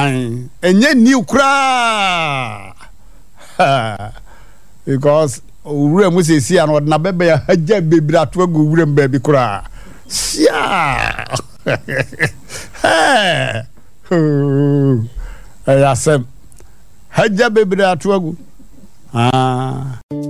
enye new kra because owura mu sesi an odna bebe ya haja bebira to agu owura mba bi kra sia ayasem haja bebira to agu